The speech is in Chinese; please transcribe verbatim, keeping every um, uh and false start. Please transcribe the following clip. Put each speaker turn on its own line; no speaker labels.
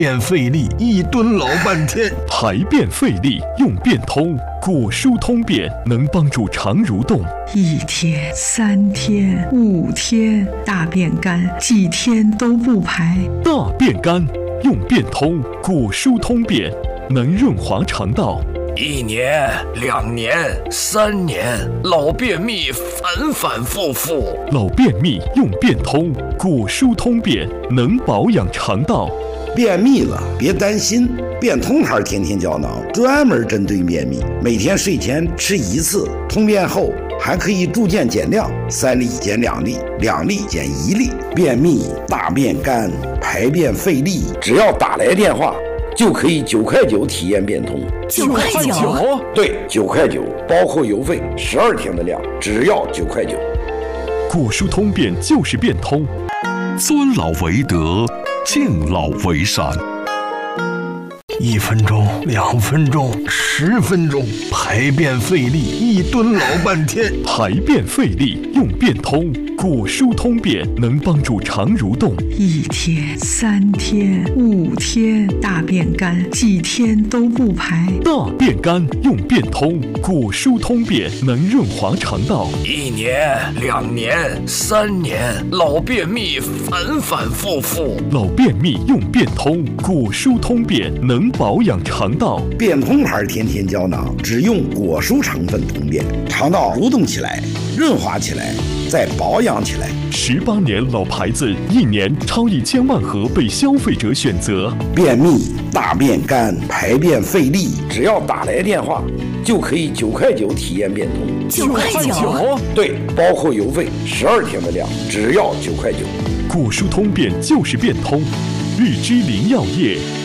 便费力，一蹲老半天。
排便费力用便通，果蔬通便能帮助肠蠕动。
一天、三天、五天，大便干，几天都不排。
大便干用便通，果蔬通便能润滑肠道。
一年、两年、三年，老便秘反反复复。
老便秘用便通，果蔬通便能保养肠道。
便秘了别担心，便通牌天天胶囊专门针对便秘，每天睡前吃一次，通便后还可以逐渐减量，三粒减两粒，两粒减一粒。便秘、大便干、排便费力，只要打来电话就可以九块九体验便通。
九块九？
对，九块九，包括邮费，十二天的量，只要九块九。
果蔬通便就是便通。
尊老为德，敬老为善。
一分钟，两分钟，十分钟，排便费力，一蹲老半天。
排便费力用便通，果蔬通便能帮助肠蠕动。
一天、三天、五天，大便干，几天都不排。
大便干用便通，果蔬通便能润滑肠道。
一年、两年、三年，老便秘反反复复。
老便秘用便通，果蔬通便能保养肠道。
便通牌天天胶囊只用果蔬成分通便，肠道蠕动起来，润滑起来，再保养起来。
十八年老牌子，一年超一千万盒被消费者选择。
便秘、大便干、排便费力，只要打来电话就可以九块九体验便通。
九块九？
对，包括邮费，十二天的量，只要九块九。
果蔬通便就是便通，日之林药业。